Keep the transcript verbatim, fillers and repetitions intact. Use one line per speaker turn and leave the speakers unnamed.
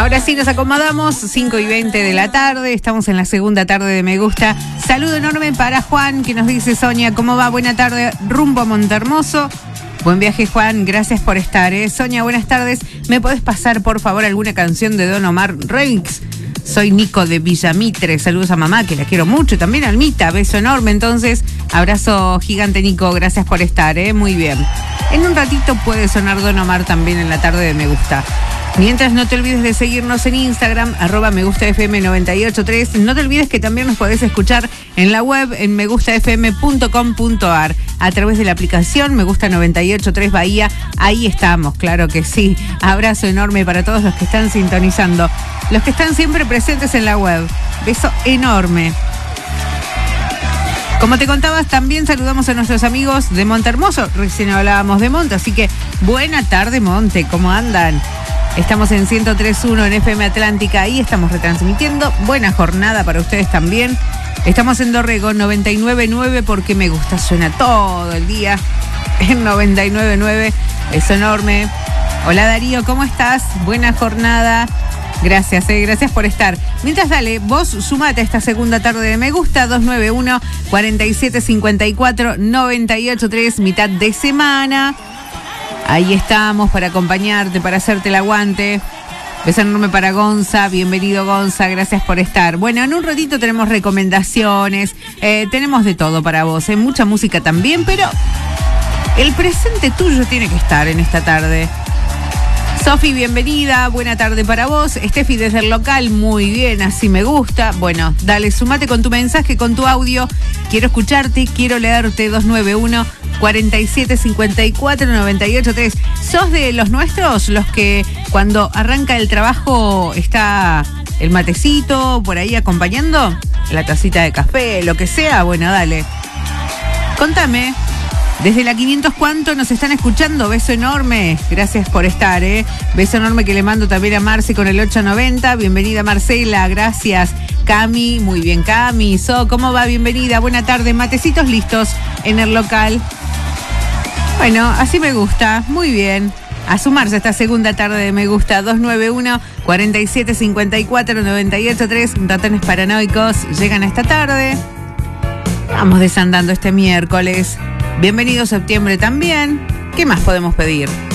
Ahora sí nos acomodamos, cinco y veinte de la tarde, estamos en la segunda tarde de Me Gusta. Saludo enorme para Juan, que nos dice: Sonia, ¿cómo va? Buena tarde, rumbo a Montehermoso. Buen viaje, Juan, gracias por estar, ¿eh? Sonia, buenas tardes. ¿Me podés pasar, por favor, alguna canción de Don Omar Remix? Soy Nico de Villamitre, saludos a mamá, que la quiero mucho, también a Almita, beso enorme. Entonces, abrazo gigante, Nico, gracias por estar, ¿eh? Muy bien. En un ratito puede sonar Don Omar también en la tarde de Me Gusta. Mientras, no te olvides de seguirnos en Instagram, arroba Me Gusta F M noventa y ocho tres. No te olvides que también nos podés escuchar en la web en me gusta f m punto com punto a r a través de la aplicación Me Gusta noventa y ocho tres Bahía. Ahí estamos, claro que sí. Abrazo enorme para todos los que están sintonizando, los que están siempre presentes en la web. Beso enorme. Como te contabas, también saludamos a nuestros amigos de Montehermoso. Recién hablábamos de Monte, así que buena tarde, Monte, ¿cómo andan? Estamos en ciento tres punto uno en F M Atlántica, ahí estamos retransmitiendo. Buena jornada para ustedes también. Estamos en Dorrego, noventa y nueve punto nueve, porque Me Gusta suena todo el día en noventa y nueve punto nueve. Es enorme. Hola Darío, ¿cómo estás? Buena jornada. Gracias, eh, gracias por estar. Mientras, dale, vos sumate a esta segunda tarde de Me Gusta, dos nueve uno, cuatro siete cinco cuatro, nueve ocho tres, mitad de semana. Ahí estamos para acompañarte, para hacerte el aguante. Beso enorme para Gonza, bienvenido Gonza, gracias por estar. Bueno, en un ratito tenemos recomendaciones, eh, tenemos de todo para vos, eh, mucha música también, pero el presente tuyo tiene que estar en esta tarde. Sofi, bienvenida, buena tarde para vos. Steffi desde el local, muy bien, así me gusta. Bueno, dale, sumate con tu mensaje, con tu audio. Quiero escucharte, quiero leerte. Dos nueve uno, cuatro siete cinco cuatro, nueve ocho tres. ¿Sos de los nuestros? Los que cuando arranca el trabajo está el matecito por ahí acompañando, la tacita de café, lo que sea. Bueno, dale, contame. Desde la quinientos cuánto nos están escuchando, beso enorme, gracias por estar, ¿eh? Beso enorme que le mando también a Marce con el ocho noventa, bienvenida Marcela, gracias. Cami, muy bien Cami. So, ¿cómo va? Bienvenida, buena tarde, matecitos listos en el local. Bueno, así me gusta, muy bien. A sumarse a esta segunda tarde de Me Gusta, dos nueve uno, cuatro siete cinco cuatro, nueve ocho tres, ratones paranoicos, llegan a esta tarde. Vamos desandando este miércoles. Bienvenido septiembre también. ¿Qué más podemos pedir?